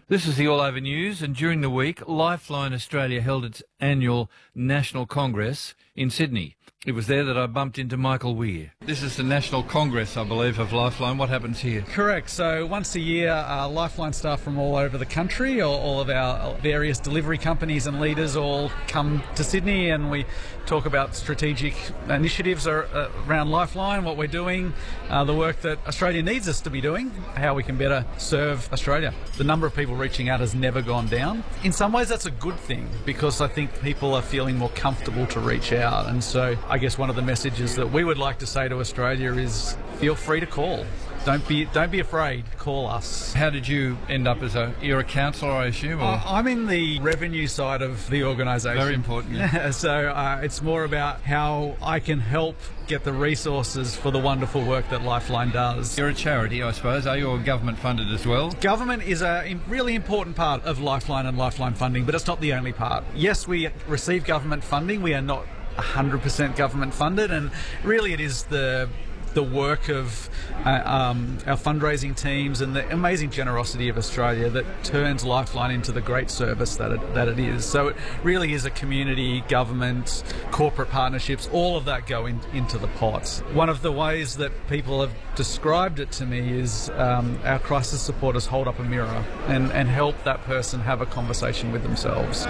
This is the All Over News, and during the week, Lifeline Australia held its annual National Congress in Sydney. It was there that I bumped into Michael Weir. This is the National Congress, I believe, of Lifeline. What happens here? Correct. So once a year, Lifeline staff from all over the country, or all of our various delivery companies and leaders all come to Sydney, and we talk about strategic initiatives around Lifeline, what we're doing, the work that Australia needs us to be doing, how we can better serve Australia. The number of people reaching out has never gone down. In some ways, that's a good thing, because I think people are feeling more comfortable to reach out. And so I guess one of the messages that we would like to say to Australia is feel free to call. Don't be afraid. Call us. How did you end up you're a counsellor, I assume? Or? I'm in the revenue side of the organisation. Very important. Yeah. So it's more about how I can help get the resources for the wonderful work that Lifeline does. You're a charity, I suppose. Are you government funded as well? Government is a really important part of Lifeline and Lifeline funding, but it's not the only part. Yes, we receive government funding. We are not 100% government funded, and really it is the work of our fundraising teams and the amazing generosity of Australia that turns Lifeline into the great service that it is. So it really is a community, government, corporate partnerships, all of that go into the pot. One of the ways that people have described it to me is our crisis supporters hold up a mirror and help that person have a conversation with themselves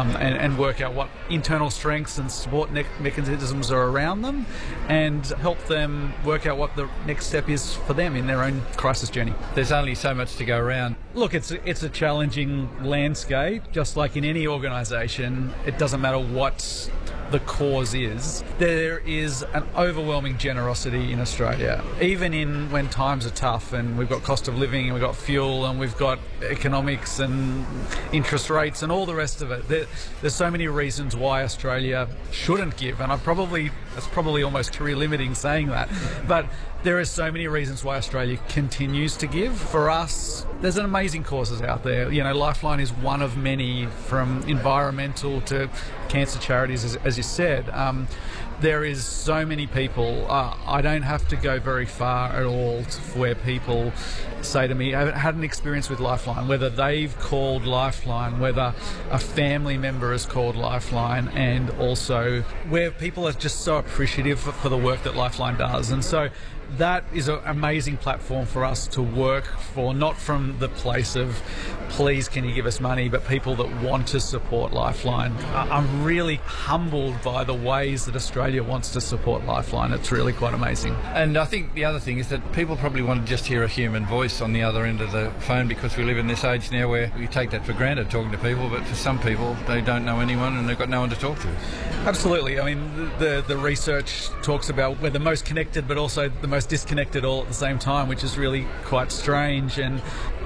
and work out what internal strengths and support mechanisms are around them, and help them work out what the next step is for them in their own crisis journey. There's only so much to go around. Look, it's a challenging landscape. Just like in any organisation, it doesn't matter what the cause is. There is an overwhelming generosity in Australia, even when times are tough and we've got cost of living and we've got fuel and we've got economics and interest rates and all the rest of it. There's so many reasons why Australia shouldn't give, and it's probably almost career limiting saying that, but there are so many reasons why Australia continues to give. For us, there's amazing causes out there. You know, Lifeline is one of many, from environmental to cancer charities, as you said. There is so many people. I don't have to go very far at all where people say to me, I haven't had an experience with Lifeline, whether they've called Lifeline, whether a family member has called Lifeline, and also where people are just so appreciative for the work that Lifeline does. And so that is an amazing platform for us to work for, not from the place of please can you give us money, but people that want to support Lifeline. I'm really humbled by the ways that Australia wants to support Lifeline. It's really quite amazing. And I think the other thing is that people probably want to just hear a human voice on the other end of the phone, because we live in this age now where we take that for granted, talking to people, but for some people they don't know anyone and they've got no one to talk to. Absolutely. I mean, the research talks about we're the most connected but also the most disconnected all at the same time, which is really quite strange. And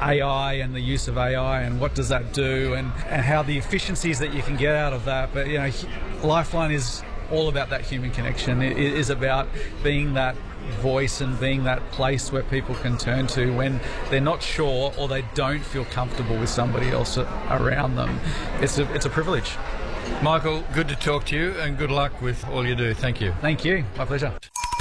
AI and the use of AI and what does that do, and how the efficiencies that you can get out of that. But, you know, Lifeline is all about that human connection. It is about being that voice and being that place where people can turn to when they're not sure or they don't feel comfortable with somebody else around them. It's a privilege. Michael, good to talk to you, and good luck with all you do. Thank you. Thank you. My pleasure.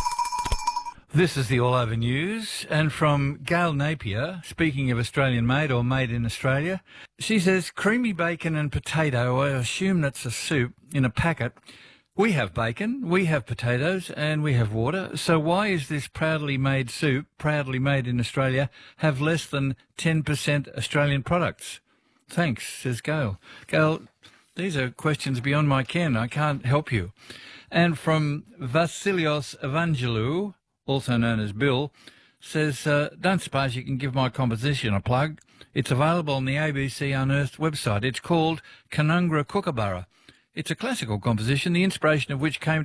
This is the All Over News, and from Gail Napier, speaking of Australian made or made in Australia, she says creamy bacon and potato, I assume that's a soup, in a packet. We have bacon, we have potatoes, and we have water, so why is this proudly made soup, proudly made in Australia, have less than 10% Australian products? Thanks, says Gail. Gail, these are questions beyond my ken. I can't help you. And from Vasilios Evangelou, also known as Bill, says, don't suppose you can give my composition a plug? It's available on the ABC Unearthed website. It's called Canungra Kookaburra. It's a classical composition, the inspiration of which came